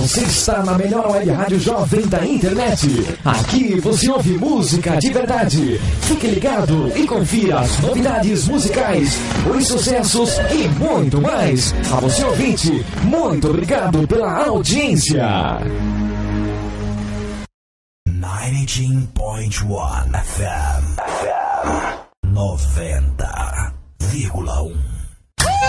Você está na melhor web rádio jovem da internet. Aqui você ouve música de verdade. Fique ligado e confira as novidades musicais, os sucessos e muito mais. A você ouvinte, muito obrigado pela audiência. 19.1 FM 90,1